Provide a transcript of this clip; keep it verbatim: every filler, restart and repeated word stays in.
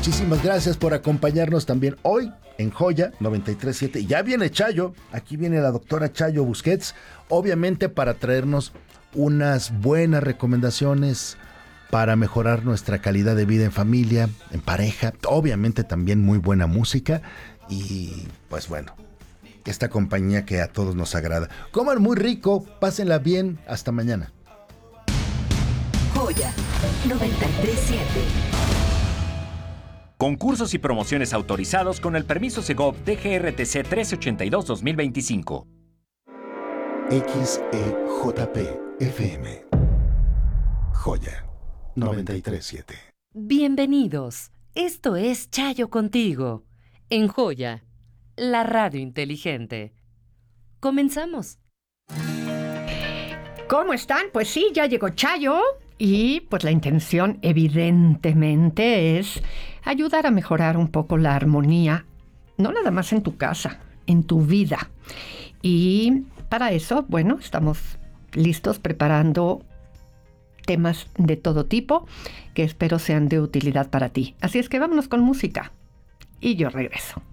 muchísimas gracias por acompañarnos también hoy en Joya noventa y tres punto siete. Ya viene Chayo, aquí viene la doctora Chayo Busquets, obviamente para traernos unas buenas recomendaciones para mejorar nuestra calidad de vida en familia, en pareja, obviamente también muy buena música y pues bueno, esta compañía que a todos nos agrada. Coman muy rico, pásenla bien, hasta mañana. Joya noventa y tres punto siete. Concursos y promociones autorizados con el permiso Segov D G R T C trece ochenta y dos dos mil veinticinco. X E J P F M. Joya noventa y tres punto siete. Bienvenidos. Esto es Chayo Contigo, en Joya, la radio inteligente. Comenzamos. ¿Cómo están? Pues sí, ya llegó Chayo y pues la intención evidentemente es ayudar a mejorar un poco la armonía, no nada más en tu casa, en tu vida. Y para eso, bueno, estamos listos preparando temas de todo tipo que espero sean de utilidad para ti. Así es que vámonos con música y yo regreso.